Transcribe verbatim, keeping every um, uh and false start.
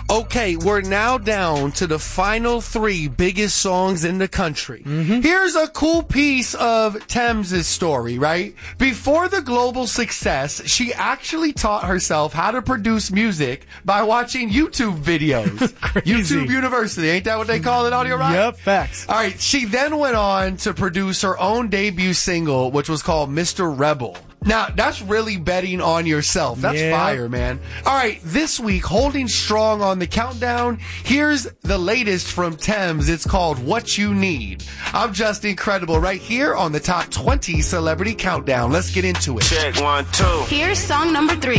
Okay, we're now down to the final three biggest songs in the country. Mm-hmm. Here's a cool piece of Tems' story, right? Before the global success, she actually taught herself how to produce music by watching YouTube videos. YouTube University, ain't that what they call it, Audio Rock? Yep, facts. All right, she then went on to produce her own debut single, which was called Mister Rebel. Now, that's really betting on yourself. That's yeah. fire, man. All right, this week, holding strong on the countdown, here's the latest from Tems. It's called What You Need. I'm just incredible right here on the Top twenty Celebrity Countdown. Let's get into it. Check one, two. Here's song number three.